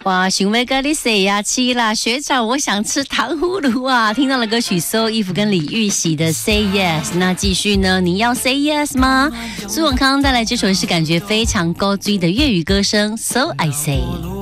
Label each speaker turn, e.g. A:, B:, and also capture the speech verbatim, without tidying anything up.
A: 哇，想要跟你say呀，七啦，学长，我想吃糖葫芦啊！听到了歌曲 So If 跟李玉玺的 Say Yes， 那继续呢？你要 Say Yes 吗？苏永康带来这首是感觉非常高追的粤语歌声 So I Say。